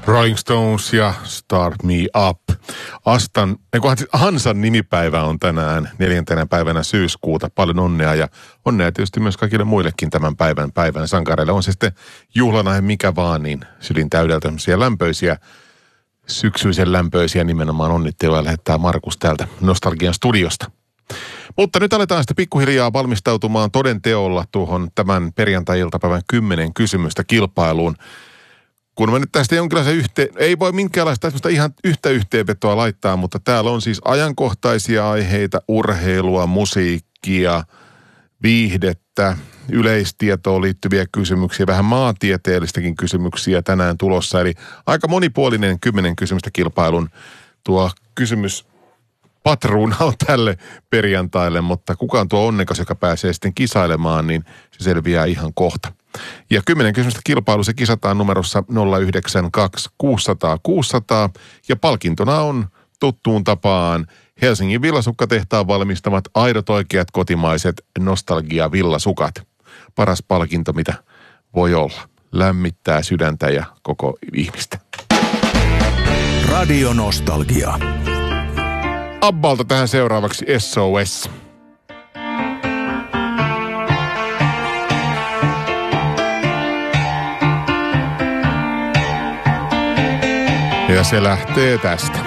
Rolling Stones ja Start Me Up. Hansan nimipäivä on tänään 4. päivänä syyskuuta. Paljon onnea ja onnea tietysti myös kaikille muillekin tämän päivän sankareille. On se sitten juhlana mikä vaan, niin sydin täydeltä tämmöisiä lämpöisiä, syksyisen lämpöisiä nimenomaan onnitteluja lähettää Markus täältä Nostalgian studiosta. Mutta nyt aletaan sitten pikkuhiljaa valmistautumaan toden teolla tuohon tämän perjantai-iltapäivän 10 kysymystä kilpailuun. Kun mä nyt tästä jonkinlaisen ei voi minkäänlaista ihan yhtä yhteenvetoa laittaa, mutta täällä on siis ajankohtaisia aiheita, urheilua, musiikkia, viihdettä, yleistietoon liittyviä kysymyksiä, vähän maantieteellistäkin kysymyksiä tänään tulossa. Eli aika monipuolinen 10 kysymystä kilpailun tuo kysymys patruuna on tälle perjantaille, mutta kuka on tuo onnekas, joka pääsee sitten kisailemaan, niin se selviää ihan kohta. Ja 10 kysymystä kilpailu, se kisataan numerossa 092 600 600 ja palkintona on tuttuun tapaan Helsingin Villasukkatehtaan valmistamat aidot oikeat kotimaiset nostalgia-villasukat. Paras palkinto, mitä voi olla. Lämmittää sydäntä ja koko ihmistä. Radio Nostalgia. Abbalta tähän seuraavaksi SOS. Ja se lähtee tästä.